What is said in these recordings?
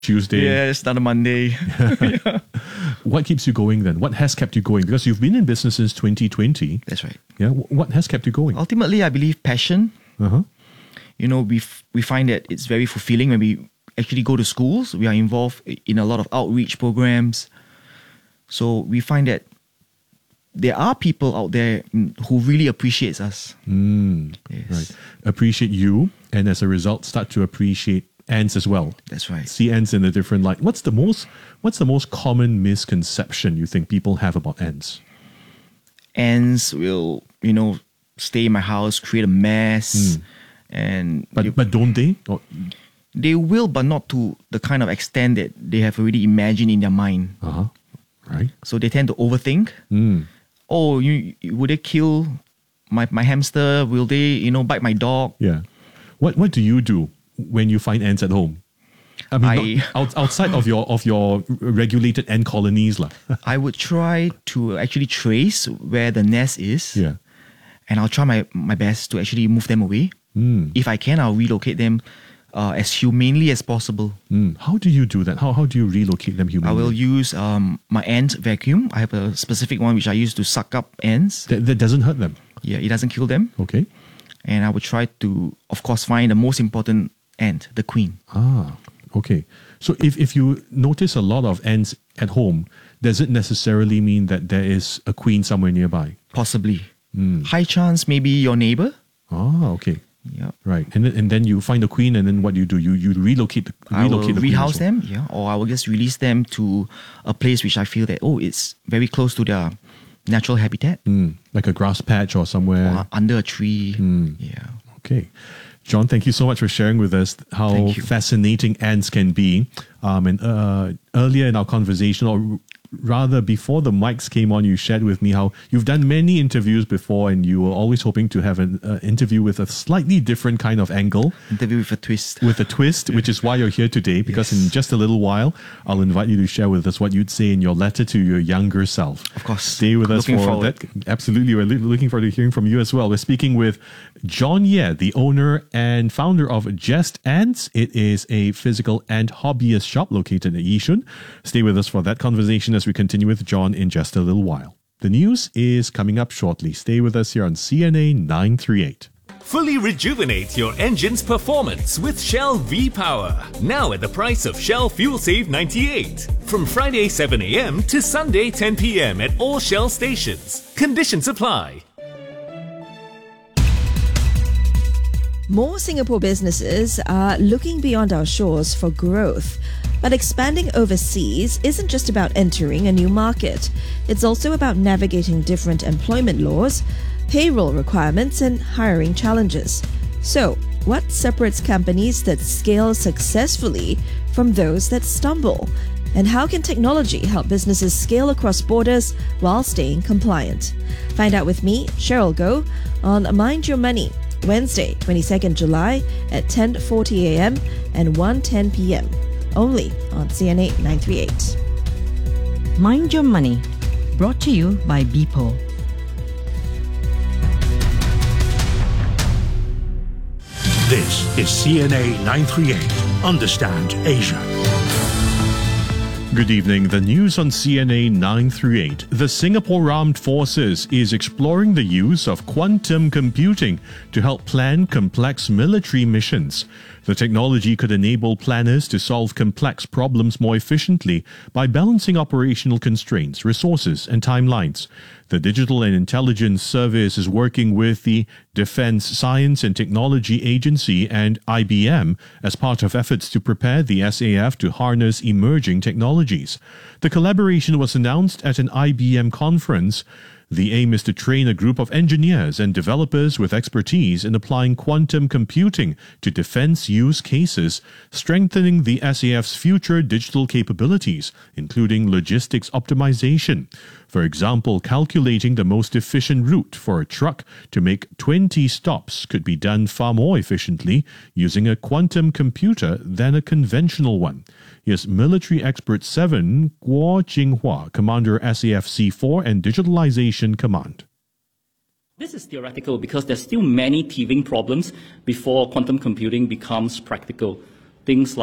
Tuesday. Yeah, it's not a Monday. Yeah. What keeps you going then? What has kept you going? Because you've been in business since 2020. That's right. Yeah. What has kept you going? Ultimately, I believe passion. Uh-huh. You know, we find that it's very fulfilling when we actually go to schools. We are involved in a lot of outreach programs. So we find that there are people out there who really appreciates us. Yes. Right. Appreciate you, and as a result, start to appreciate ants as well. That's right. See ants in a different light. What's the most common misconception you think people have about ants? Ants will, stay in my house, create a mess, and But don't they? they will, but not to the kind of extent that they have already imagined in their mind. Right. So they tend to overthink. Oh, would they kill my hamster? Will they, bite my dog? Yeah. What do you do when you find ants at home? I mean, outside of your regulated ant colonies, lah. I would try to actually trace where the nest is. Yeah. And I'll try my best to actually move them away. If I can, I'll relocate them as humanely as possible. How do you do that? How do you relocate them humanly? I will use my ant vacuum. I have a specific one which I use to suck up ants. That doesn't hurt them. Yeah, it doesn't kill them. Okay. And I would try to, of course, find the most important ant, the queen. Okay. So if you notice a lot of ants at home, does it necessarily mean that there is a queen somewhere nearby? Possibly. High chance, maybe your neighbor. Okay. Yeah. Right. And then you find the queen, and then what do? You relocate the I will queen rehouse as well. them, or I will just release them to a place which I feel that, it's very close to their natural habitat. Like a grass patch or somewhere. Or under a tree. Yeah. Okay. John, thank you so much for sharing with us how fascinating ants can be. And earlier in our conversation, or rather before the mics came on, you shared with me how you've done many interviews before and you were always hoping to have an interview with a slightly different kind of angle. Interview with a twist. With a twist, which is why you're here today, because in just a little while, I'll invite you to share with us what you'd say in your letter to your younger self. Of course. Stay with us for that. Absolutely. We're looking forward to hearing from you as well. We're speaking with John Yeh, the owner and founder of Jest Ants. It is a physical ant hobbyist shop located at Yishun. Stay with us for that conversation as we continue with John in just a little while. The news is coming up shortly. Stay with us here on CNA 938. Fully rejuvenate your engine's performance with Shell V-Power. Now at the price of Shell Fuel Save 98. From Friday 7 a.m. to Sunday 10 p.m. at all Shell stations. Conditions apply. More Singapore businesses are looking beyond our shores for growth. But expanding overseas isn't just about entering a new market. It's also about navigating different employment laws, payroll requirements, and hiring challenges. So, what separates companies that scale successfully from those that stumble? And how can technology help businesses scale across borders while staying compliant? Find out with me, Cheryl Goh, on Mind Your Money, Wednesday, 22nd July at 10:40 a.m. and 1:10 p.m. Only on CNA 938. Mind Your Money, brought to you by BPO. This is CNA 938. Understand Asia. Good evening. The news on CNA 938. The Singapore Armed Forces is exploring the use of quantum computing to help plan complex military missions. The technology could enable planners to solve complex problems more efficiently by balancing operational constraints, resources, and timelines. The Digital and Intelligence Service is working with the Defense Science and Technology Agency and IBM as part of efforts to prepare the SAF to harness emerging technologies. The collaboration was announced at an IBM conference. The aim is to train a group of engineers and developers with expertise in applying quantum computing to defense use cases, strengthening the SAF's future digital capabilities, including logistics optimization. For example, calculating the most efficient route for a truck to make 20 stops could be done far more efficiently using a quantum computer than a conventional one. Here's Military Expert 7, Guo Jinghua, Commander SAF C4 and Digitalization Command. This is theoretical because there's still many teething problems before quantum computing becomes practical. Things like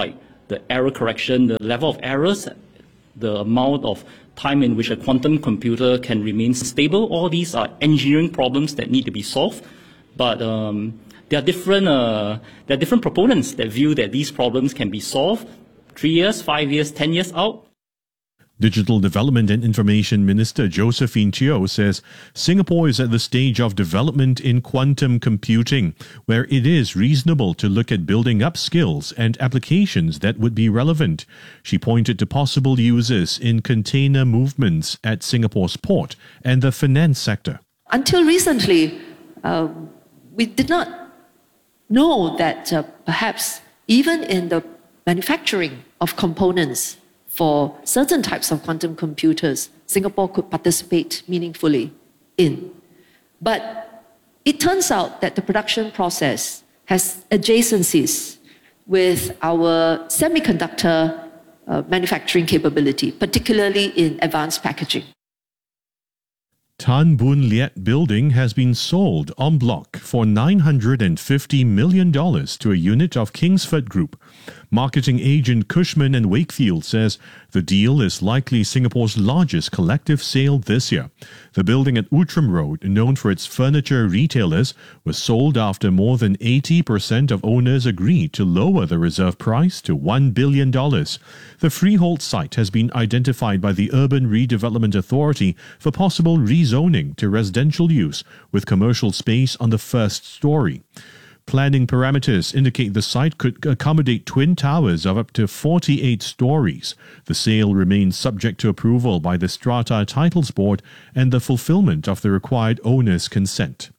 the error correction, the level of errors, the amount of time in which a quantum computer can remain stable. All these are engineering problems that need to be solved. But there are different proponents that view that these problems can be solved 3 years, 5 years, 10 years out. Digital Development and Information Minister Josephine Teo says Singapore is at the stage of development in quantum computing, where it is reasonable to look at building up skills and applications that would be relevant. She pointed to possible uses in container movements at Singapore's port and the finance sector. Until recently, we did not know that perhaps even in the manufacturing of components for certain types of quantum computers, Singapore could participate meaningfully in. But it turns out that the production process has adjacencies with our semiconductor manufacturing capability, particularly in advanced packaging. Tan Boon Liat building has been sold en bloc for $950 million to a unit of Kingsford Group. Marketing agent Cushman & Wakefield says the deal is likely Singapore's largest collective sale this year. The building at Outram Road, known for its furniture retailers, was sold after more than 80% of owners agreed to lower the reserve price to $1 billion. The freehold site has been identified by the Urban Redevelopment Authority for possible rezoning to residential use with commercial space on the first story. Planning parameters indicate the site could accommodate twin towers of up to 48 stories. The sale remains subject to approval by the Strata Titles Board and the fulfillment of the required owner's consent.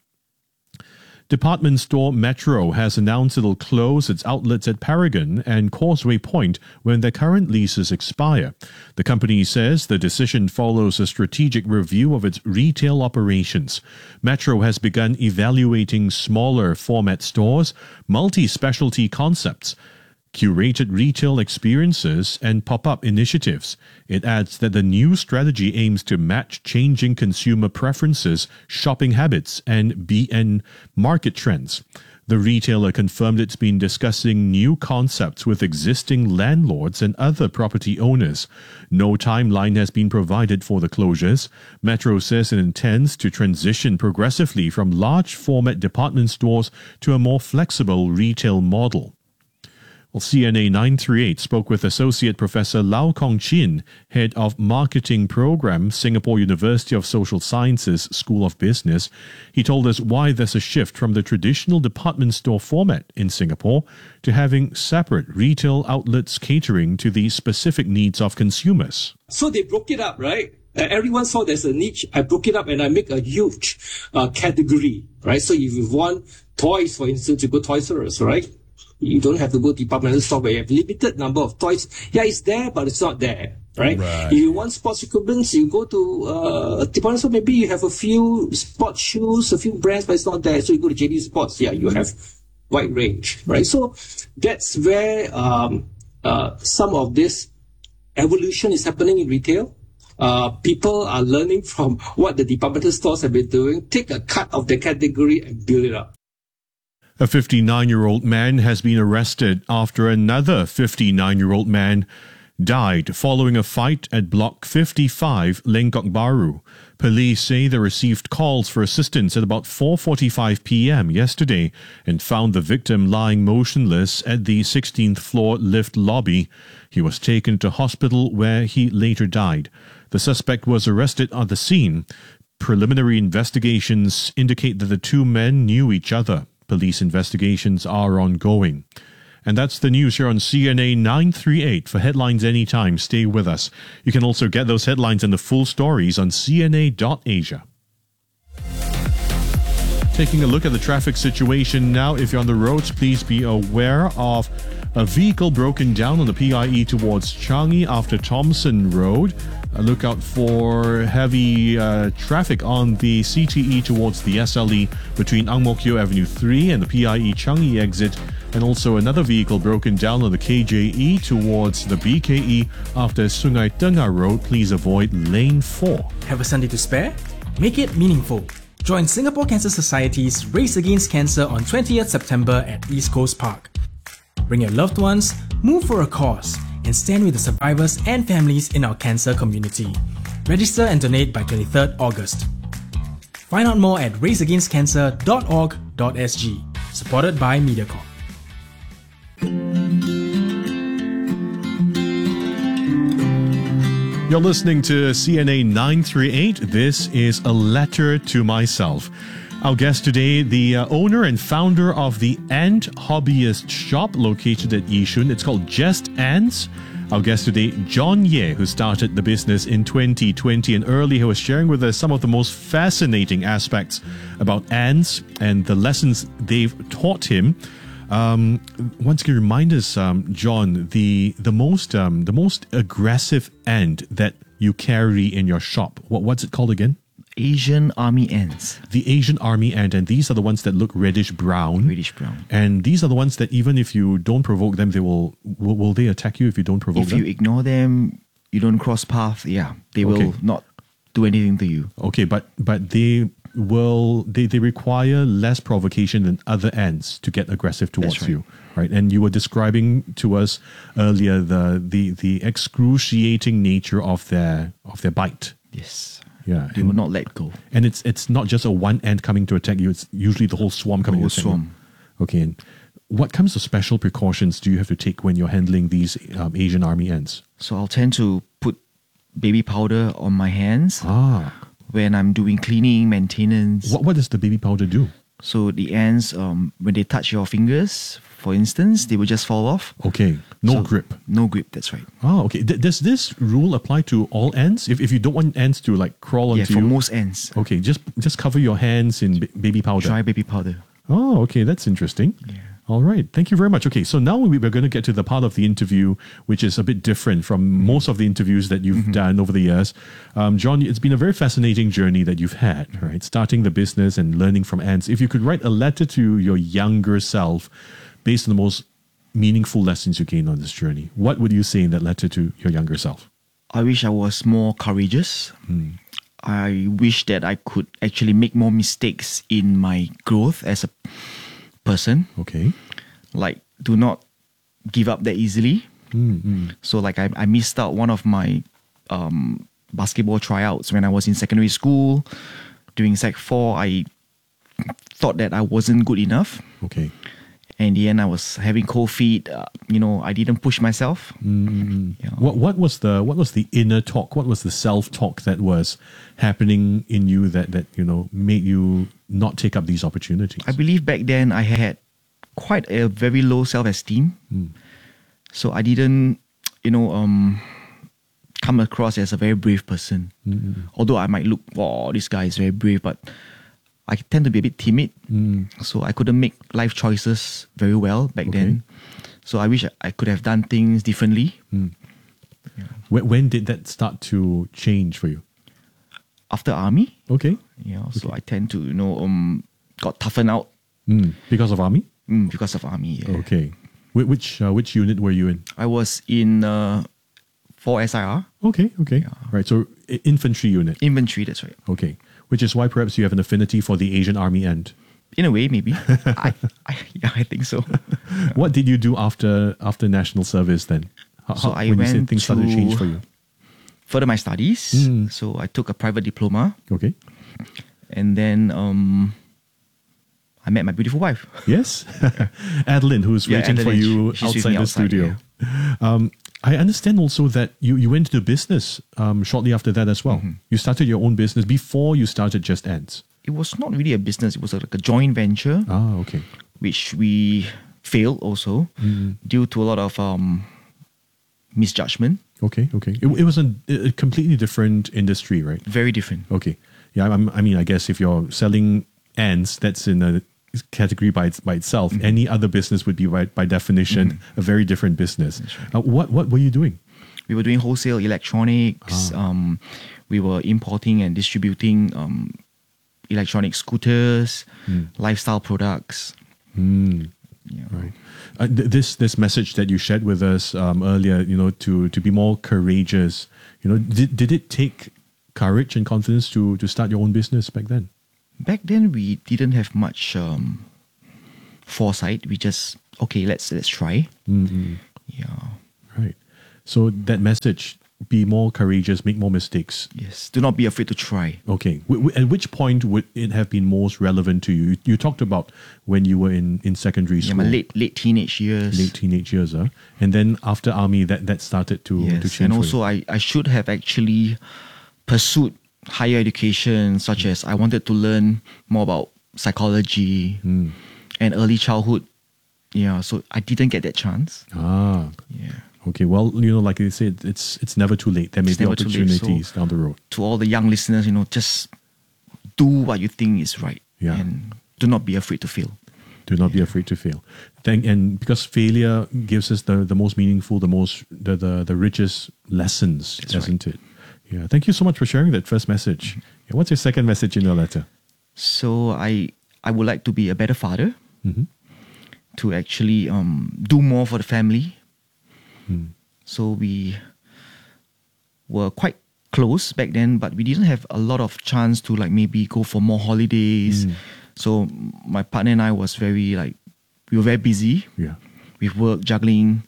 Department store Metro has announced it will close its outlets at Paragon and Causeway Point when their current leases expire. The company says the decision follows a strategic review of its retail operations. Metro has begun evaluating smaller format stores, multi-specialty concepts, curated retail experiences, and pop-up initiatives. It adds that the new strategy aims to match changing consumer preferences, shopping habits, and market trends. The retailer confirmed it's been discussing new concepts with existing landlords and other property owners. No timeline has been provided for the closures. Metro says it intends to transition progressively from large format department stores to a more flexible retail model. Well, CNA 938 spoke with Associate Professor Lau Kong Chin, Head of Marketing Program, Singapore University of Social Sciences School of Business. He told us why there's a shift from the traditional department store format in Singapore to having separate retail outlets catering to the specific needs of consumers. So they broke it up, right? Everyone saw there's a niche. I broke it up and I make a huge category, right? So if you want toys, for instance, you go Toys R Us, right? You don't have to go to departmental store where you have limited number of toys. Yeah, it's there, but it's not there, right? If you want sports equipment, you go to departmental store. Maybe you have a few sports shoes, a few brands, but it's not there. So you go to JD Sports. Yeah, you have wide range, right? So that's where some of this evolution is happening in retail. People are learning from what the departmental stores have been doing. Take a cut of the category and build it up. A 59-year-old man has been arrested after another 59-year-old man died following a fight at Block 55, Lengkok Bahru. Police say they received calls for assistance at about 4:45 p.m. yesterday and found the victim lying motionless at the 16th floor lift lobby. He was taken to hospital where he later died. The suspect was arrested at the scene. Preliminary investigations indicate that the two men knew each other. Police investigations are ongoing. And that's the news here on CNA 938. For headlines anytime, stay with us. You can also get those headlines and the full stories on cna.asia. Taking a look at the traffic situation now. If you're on the roads, please be aware of a vehicle broken down on the PIE towards Changi after Thomson Road. Look out for heavy traffic on the CTE towards the SLE between Ang Mo Kio Avenue 3 and the PIE Changi exit. And also another vehicle broken down on the KJE towards the BKE after Sungai Tengah Road. Please avoid lane 4. Have a Sunday to spare? Make it meaningful. Join Singapore Cancer Society's Race Against Cancer on 20th September at East Coast Park. Bring your loved ones, Move for a cause and stand with the survivors and families in our cancer community. Register and donate by 23rd August. Find out more at raceagainstcancer.org.sg. Supported by MediaCorp. You're listening to CNA 938. This is A Letter to Myself. Our guest today, the owner and founder of the Ant Hobbyist Shop located at Yishun. It's called Just Ants. Our guest today, John Ye, who started the business in 2020, and earlier he was sharing with us some of the most fascinating aspects about ants and the lessons they've taught him. Once again, remind us, John, the most aggressive ant that you carry in your shop. What's it called again? Asian army ants. The Asian army ant, and these are the ones that look reddish brown. Reddish brown. And these are the ones that even if you don't provoke them, they will they attack you if you don't provoke them? If you ignore them, you don't cross path, they will not do anything to you. Okay, but they require less provocation than other ants to get aggressive towards you, right? And you were describing to us earlier the excruciating nature of their bite. Yes. Yeah, they will not let go. And it's not just a one ant coming to attack you; it's usually the whole swarm coming to attack you. Okay, and what kinds of special precautions do you have to take when you're handling these Asian army ants? So I'll tend to put baby powder on my hands. When I'm doing cleaning, maintenance. What does the baby powder do? So the ants, when they touch your fingers, for instance, they will just fall off. Okay, no grip. No grip, that's right. Oh, okay. Does this rule apply to all ants? If you don't want ants to like crawl onto you? Yeah, for most ants. Okay, just cover your hands in baby powder. Dry baby powder. Oh, okay, that's interesting. Yeah. All right, thank you very much. Okay, so now we're going to get to the part of the interview which is a bit different from most of the interviews that you've done over the years. John, it's been a very fascinating journey that you've had, right? Starting the business and learning from ants. If you could write a letter to your younger self based on the most meaningful lessons you gained on this journey, what would you say in that letter to your younger self? I wish I was more courageous. I wish that I could actually make more mistakes in my growth as a person. Okay. Like, do not give up that easily. So like I missed out one of my basketball tryouts when I was in secondary school. During Sec 4, I thought that I wasn't good enough. Okay. And in the end, I was having cold feet. I didn't push myself. What was the inner talk? What was the self-talk that was happening in you that made you not take up these opportunities? I believe back then I had quite a very low self-esteem. So I didn't, come across as a very brave person. Although I might look, this guy is very brave, but I tend to be a bit timid. So I couldn't make life choices very well back then. So I wish I could have done things differently. When did that start to change for you? After army. Okay. So I tend to, got toughened out. Because of army? Because of army, yeah. Okay. Which unit were you in? I was in 4 SIR. Okay. Right, so infantry unit. Infantry, that's right. Okay. Which is why perhaps you have an affinity for the Asian army ant. In a way, maybe. I think so. What did you do after national service then? I went things started to change for you? Further my studies. So I took a private diploma. Okay. And then I met my beautiful wife. Yes. Adeline, who's waiting for you outside the studio. Yeah. I understand also that you went into business shortly after that as well. You started your own business before you started Just Ants. It was not really a business. It was like a joint venture. Okay. Which we failed also due to a lot of misjudgment. Okay. It was a completely different industry, right? Very different. Okay. Yeah, I guess if you're selling ants, that's in a category by itself. Any other business would be, by definition, a very different business. Right. What were you doing? We were doing wholesale electronics. We were importing and distributing electronic scooters, lifestyle products. Right. This message that you shared with us earlier, to be more courageous. Did it take courage and confidence to start your own business back then? Back then, we didn't have much foresight. We just let's try. Yeah. Right. So that message, be more courageous, make more mistakes. Yes. Do not be afraid to try. Okay. At which point would it have been most relevant to you? You talked about when you were in secondary Yeah, school. my late teenage years. Late teenage years, huh? And then after army, that started to change. And for also I should have actually pursued higher education, such as I wanted to learn more about psychology and early childhood. Yeah, so I didn't get that chance. you. Ah. Yeah. Okay. Well, like I said, it's never too late. There may It's be never too late. opportunities So- down the road. To all the young listeners, just do what you think is right. Yeah. And do not be afraid to fail. Do not be afraid to fail. And because failure gives us the most meaningful, the richest lessons, That's doesn't it? Yeah. Thank you so much for sharing that first message. Yeah, what's your second message in your letter? So I would like to be a better father, Mhm. to actually do more for the family. So we were quite close back then, but we didn't have a lot of chance to maybe go for more holidays. So my partner and I was we were very busy Yeah. with work, juggling,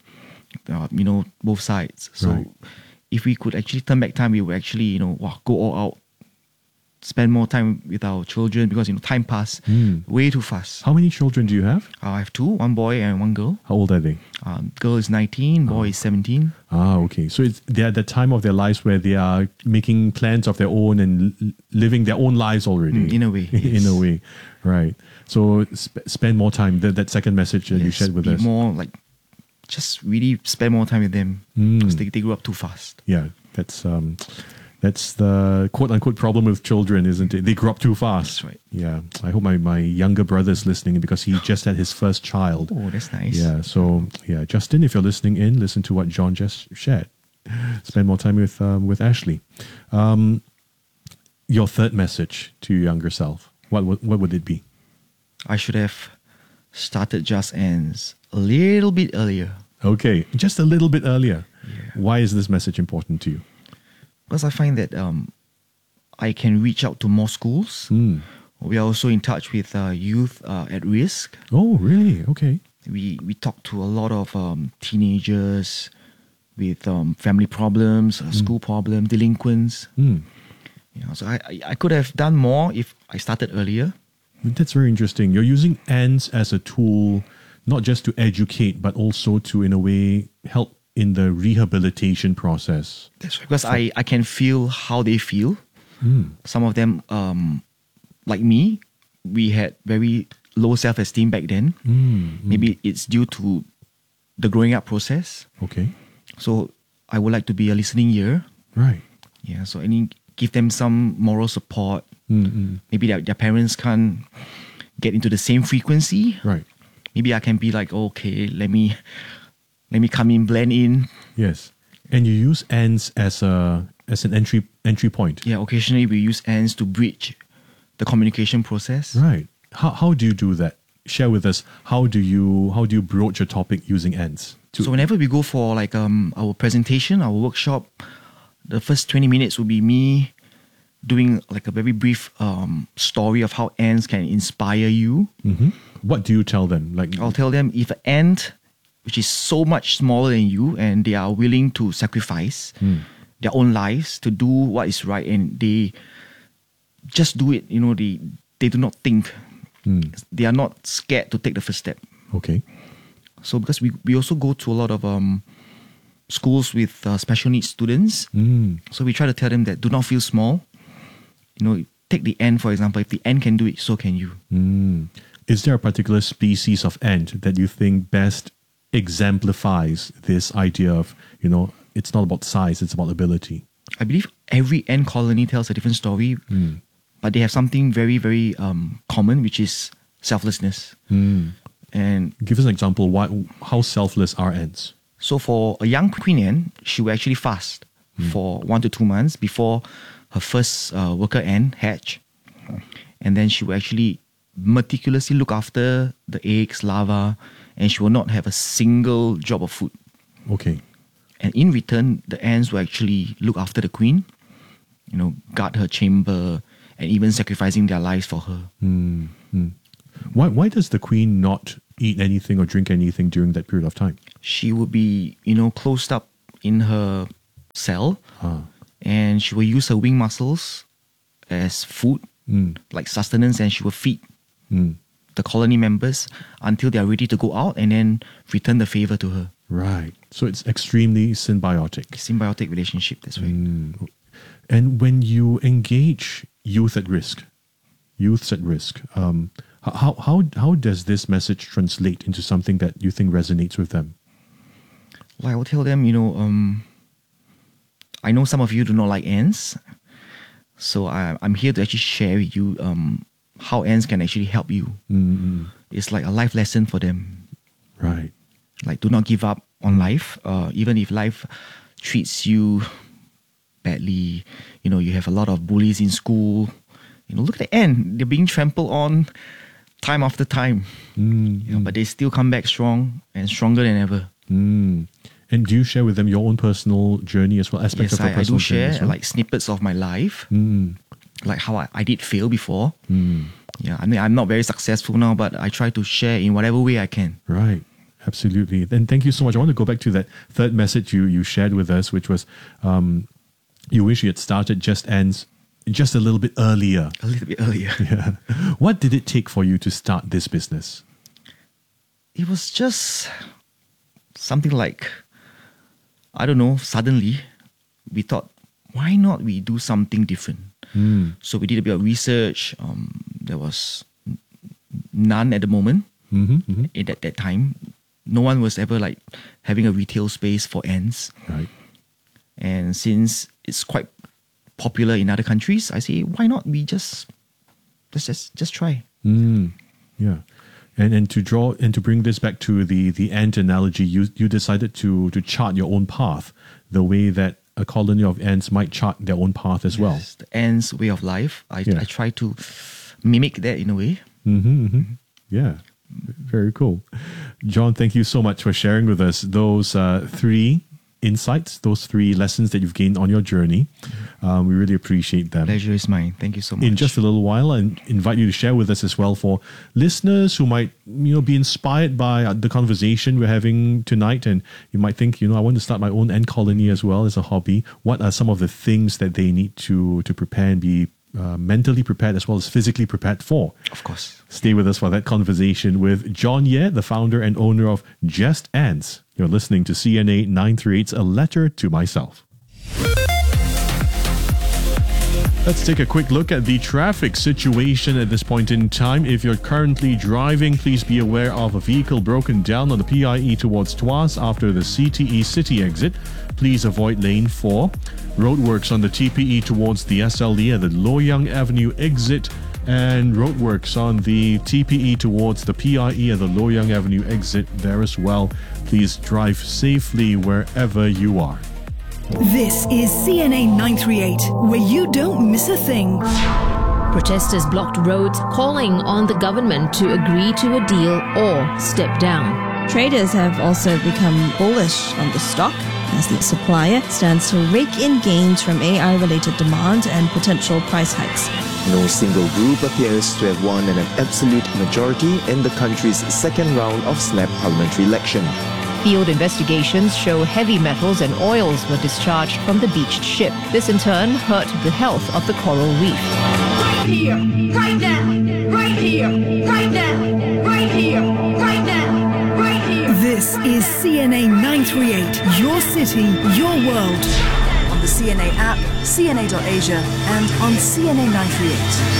both sides. So Right. if we could actually turn back time, we would actually, go all out, spend more time with our children because, time passed way too fast. How many children do you have? I have two, one boy and one girl. How old are they? Girl is 19, boy is 17. Ah, okay. So they're at the time of their lives where they are making plans of their own and living their own lives already. In a way, In yes. a way, right. So spend more time. That second message that you Yes, shared with be us. more just really spend more time with them because they grew up too fast. Yeah, that's the quote-unquote problem with children, isn't it? They grow up too fast. That's right. Yeah. I hope my younger brother is listening because he just had his first child. Oh, that's nice. Yeah, so Justin, if you're listening in, listen to what John just shared. Spend more time with Ashley. Your third message to your younger self, what would it be? I should have started Just Ends a little bit earlier. Okay, just a little bit earlier. Why is this message important to you? Because I find that I can reach out to more schools. We are also in touch with youth at risk. Oh, really? Okay. We talk to a lot of teenagers with family problems, school problems, delinquents. So I could have done more if I started earlier. That's very interesting. You're using ANDS as a tool, not just to educate, but also to, in a way, help in the rehabilitation process. That's right. Because I can feel how they feel. Some of them, like me, we had very low self-esteem back then. Maybe it's due to the growing up process. Okay. So I would like to be a listening ear. Right. Yeah. So give them some moral support. Maybe their parents can't get into the same frequency. Right. Maybe I can be like, okay, let me come in, blend in. Yes. And you use ANDS as an entry point. Yeah, occasionally we use ANDS to bridge the communication process. Right. How do you do that? Share with us. How do you broach a topic using ANDS? So whenever we go for our presentation, our workshop, the first 20 minutes will be me doing a very brief story of how ants can inspire you. What do you tell them? I'll tell them if an ant, which is so much smaller than you, and they are willing to sacrifice their own lives to do what is right, and they just do it. They do not think. They are not scared to take the first step. Okay. So because we also go to a lot of schools with special needs students, so we try to tell them that do not feel small. Take the ant, for example. If the ant can do it, so can you. Is there a particular species of ant that you think best exemplifies this idea of, it's not about size, it's about ability? I believe every ant colony tells a different story, but they have something very, very common, which is selflessness. And give us an example. How selfless are ants? So for a young queen ant, she will actually fast for 1 to 2 months before her first worker ant hatch. And then she will actually meticulously look after the eggs, larvae, and she will not have a single drop of food. Okay. And in return, the ants will actually look after the queen, guard her chamber, and even sacrificing their lives for her. Why does the queen not eat anything or drink anything during that period of time? she would be, closed up in her cell, and she will use her wing muscles as food, like sustenance, and she will feed the colony members until they are ready to go out, and then return the favor to her. Right. So it's extremely symbiotic. Symbiotic relationship, that's right. And when you engage youths at risk, how does this message translate into something that you think resonates with them? Well, I will tell them, I know some of you do not like ants, so I'm here to actually share with you how ants can actually help you. It's like a life lesson for them. Right. Like, do not give up on life, even if life treats you badly. You have a lot of bullies in school. Look at the ant; they're being trampled on time after time. But they still come back strong and stronger than ever. And do you share with them your own personal journey as well? Aspects of your personal journey? Yes, I do share as well? like snippets of my life, like how I did fail before. Yeah, I mean, I'm not very successful now, but I try to share in whatever way I can. Right. Absolutely. Then thank you so much. I want to go back to that third message you shared with us, which was you wish you had started Just Ants just a little bit earlier. A little bit earlier. Yeah. What did it take for you to start this business? It was just something like, I don't know, suddenly we thought, why not we do something different? So we did a bit of research. There was none at the moment. At that time. No one was ever like having a retail space for ants. Right. And since it's quite popular in other countries, I say, why not we just try. Yeah. And to bring this back to the ant analogy, you decided to chart your own path, the way that a colony of ants might chart their own path as well. The ants' way of life. I try to mimic that in a way. Yeah. Very cool. John, thank you so much for sharing with us those 3 insights, those 3 lessons that you've gained on your journey. We really appreciate them. Pleasure is mine. Thank you so much. In just a little while, I invite you to share with us as well for listeners who might be inspired by the conversation we're having tonight, and you might think, I want to start my own ant colony as well as a hobby. What are some of the things that they need to prepare and be mentally prepared as well as physically prepared for? Of course. Stay with us for that conversation with John Ye, the founder and owner of Just Ants. You're listening to CNA 938's A Letter to Myself. Let's take a quick look at the traffic situation at this point in time. If you're currently driving, please be aware of a vehicle broken down on the PIE towards Tuas after the CTE City exit. Please avoid lane 4. Roadworks on the TPE towards the SLE at the Loyang Avenue exit, and roadworks on the TPE towards the PIE at the Loyang Avenue exit there as well. Please drive safely wherever you are. This is CNA 938, where you don't miss a thing. Protesters blocked roads, calling on the government to agree to a deal or step down. Traders have also become bullish on the stock as the supplier stands to rake in gains from AI-related demand and potential price hikes. No single group appears to have won an absolute majority in the country's second round of snap parliamentary election. Field investigations show heavy metals and oils were discharged from the beached ship. This in turn hurt the health of the coral reef. Right here, right now, right here, right now, right here, right now, right here. This is CNA 938, your city, your world. On the CNA app, CNA.Asia, and on CNA 938.